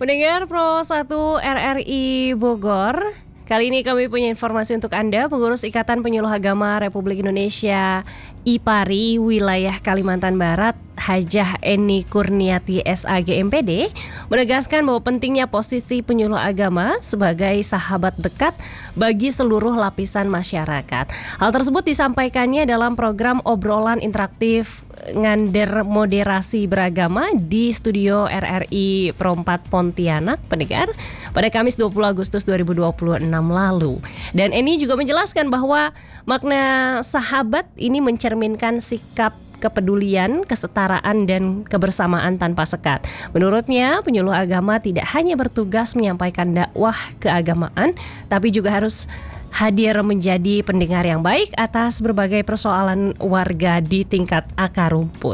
Pendengar Pro 1 RRI Bogor, kali ini kami punya informasi untuk Anda. Pengurus Ikatan Penyuluh Agama Republik Indonesia IPARI wilayah Kalimantan Barat, Hajah Eni Kurniati SAG MPD, menegaskan bahwa pentingnya posisi penyuluh agama sebagai sahabat dekat bagi seluruh lapisan masyarakat. Hal tersebut disampaikannya dalam program obrolan interaktif Ngander Moderasi Beragama di studio RRI Pro 4 Pontianak, pendengar, pada Kamis 20 Agustus 2026 lalu. Dan Eni juga menjelaskan bahwa makna sahabat ini mencerminkan sikap kepedulian, kesetaraan, dan kebersamaan tanpa sekat. Menurutnya, penyuluh agama tidak hanya bertugas menyampaikan dakwah keagamaan, tapi juga harus hadir menjadi pendengar yang baik atas berbagai persoalan warga di tingkat akar rumput.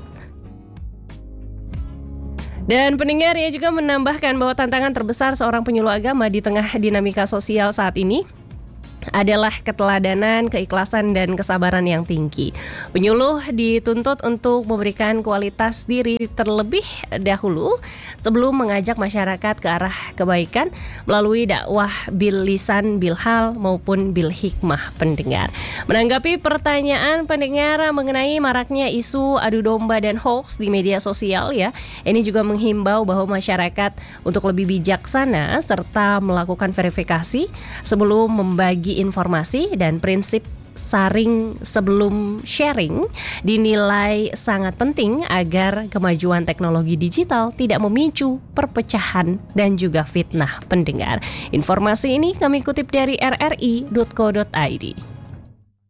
Dan pendengar ia juga menambahkan bahwa tantangan terbesar seorang penyuluh agama di tengah dinamika sosial saat ini adalah keteladanan, keikhlasan, dan kesabaran yang tinggi. Penyuluh dituntut untuk memberikan kualitas diri terlebih dahulu sebelum mengajak masyarakat ke arah kebaikan melalui dakwah bil lisan, bil hal, maupun bil hikmah, pendengar. Menanggapi pertanyaan pendengar mengenai maraknya isu adu domba dan hoax di media sosial, ini juga menghimbau bahwa masyarakat untuk lebih bijaksana serta melakukan verifikasi sebelum membagi informasi, dan prinsip saring sebelum sharing dinilai sangat penting agar kemajuan teknologi digital tidak memicu perpecahan dan juga fitnah, pendengar. Informasi ini kami kutip dari rri.co.id.